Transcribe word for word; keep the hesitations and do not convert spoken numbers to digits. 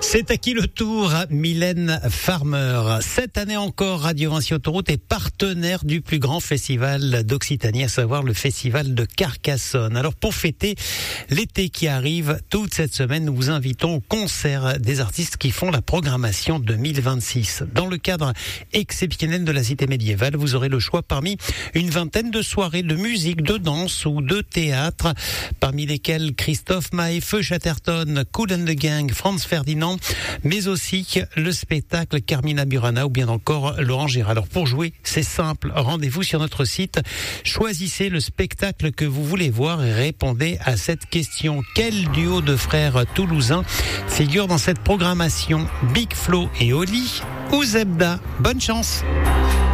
C'est à qui le tour, Mylène Farmer. Cette année encore, Radio Vinci Autoroute est partenaire du plus grand festival d'Occitanie, à savoir le festival de Carcassonne. Alors pour fêter l'été qui arrive, toute cette semaine, nous vous invitons au concert des artistes qui font la programmation deux mille vingt-six. Dans le cadre exceptionnel de la cité médiévale, vous aurez le choix parmi une vingtaine de soirées de musique, de danse ou de théâtre, parmi lesquelles Christophe Maé, Feu Chatterton, Kool and the Gang, Franz Ferdinand, mais aussi le spectacle Carmina Burana ou bien encore Laurent Gérard. Alors pour jouer, c'est simple, rendez-vous sur notre site, choisissez le spectacle que vous voulez voir et répondez à cette question. Quel duo de frères toulousains figure dans cette programmation? Big Flo et Oli ou Zebda? Bonne chance!